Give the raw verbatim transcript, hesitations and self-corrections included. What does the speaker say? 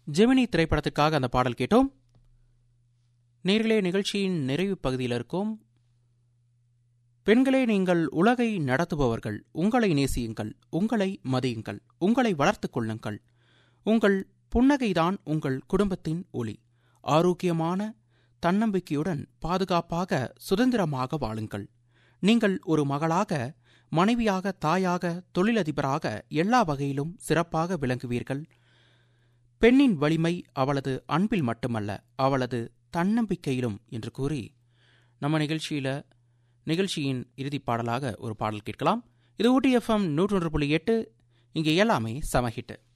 ஜெமினி திரைப்படத்திற்காக அந்த பாடல் கேட்டோம். நேர்களே, நிகழ்ச்சியின் நிறைவு பகுதியில் இருக்கும். பெண்களே, நீங்கள் உலகை நடத்துபவர்கள். உங்களை நேசியுங்கள், உங்களை மதியுங்கள், உங்களை வளர்த்துக் கொள்ளுங்கள். உங்கள் புன்னகைதான் உங்கள் குடும்பத்தின் ஒளி. ஆரோக்கியமான தன்னம்பிக்கையுடன் பாதுகாப்பாக சுதந்திரமாக வாழுங்கள். நீங்கள் ஒரு மகளாக, மனைவியாக, தாயாக, தொழிலதிபராக எல்லா வகையிலும் சிறப்பாக விளங்குவீர்கள். பெண்ணின் வலிமை அவளது அன்பில் மட்டுமல்ல, அவளது தன்னம்பிக்கையிலும் என்று கூறி நம்ம நிகழ்ச்சியில நிகழ்ச்சியின் இறுதிப் பாடலாக ஒரு பாடல் கேட்கலாம். இது ஊட்டி எஃப்எம் நூற்றி ஒன்று புள்ளி எட்டு. இங்கே எல்லாமே சமஹிட்டு.